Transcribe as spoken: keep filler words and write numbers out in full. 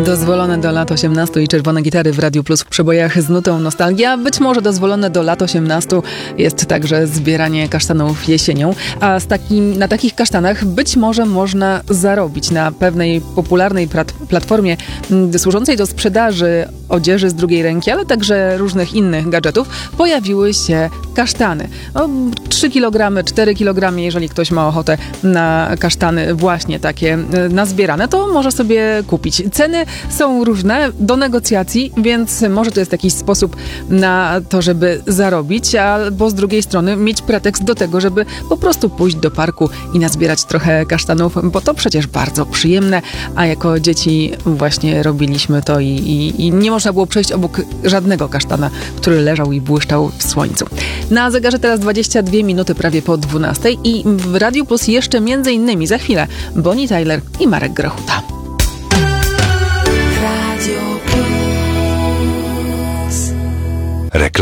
Dozwolone do lat osiemnastu i czerwone gitary w Radiu Plus w przebojach z nutą nostalgia. Być może dozwolone do lat osiemnastu jest także zbieranie kasztanów jesienią, a z takim, na takich kasztanach być może można zarobić. Na pewnej popularnej plat- platformie m, służącej do sprzedaży odzieży z drugiej ręki, ale także różnych innych gadżetów, pojawiły się kasztany. O, trzy kilogramy, cztery kilogramy, jeżeli ktoś ma ochotę na kasztany właśnie takie e, nazbierane, to może sobie kupić. Ceny są różne do negocjacji, więc może to jest jakiś sposób na to, żeby zarobić, albo z drugiej strony mieć pretekst do tego, żeby po prostu pójść do parku i nazbierać trochę kasztanów, bo to przecież bardzo przyjemne, a jako dzieci właśnie robiliśmy to i, i, i nie można było przejść obok żadnego kasztana, który leżał i błyszczał w słońcu. Na zegarze teraz dwadzieścia dwie minuty prawie po dwunastej i w Radiu Plus jeszcze między innymi za chwilę Bonnie Tyler i Marek Grechuta. Reklama.